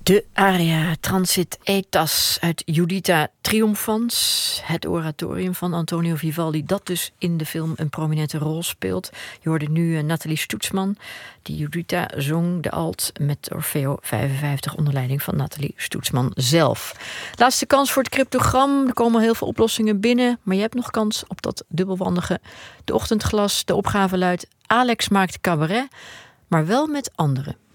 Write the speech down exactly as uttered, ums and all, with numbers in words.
De aria Transit Aetas uit Juditha Triumphans. Het oratorium van Antonio Vivaldi, dat dus in de film een prominente rol speelt. Je hoorde nu uh, Nathalie Stoetsman, die Juditha zong de alt met Orfeo vijfenvijftig onder leiding van Nathalie Stoetsman zelf. Laatste kans voor het cryptogram. Er komen heel veel oplossingen binnen, maar je hebt nog kans op dat dubbelwandige. De ochtendglas, de opgave luidt: Alex maakt cabaret, maar wel met anderen.